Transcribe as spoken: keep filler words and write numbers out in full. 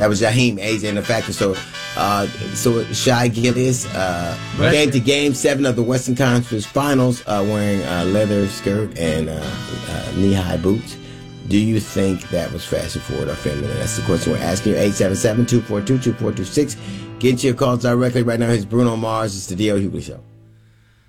That was Jaheim, A J, and the Factor. So, uh, so Shai Gilgeous uh, came to Game Seven of the Western Conference Finals uh, wearing a leather skirt and uh, uh, knee-high boots. Do you think that was fashion forward or feminine? That's the question we're asking you. eight seven seven, two four two, two four two six. Get your calls directly right now. Here's Bruno Mars. It's the D L Hughley Show.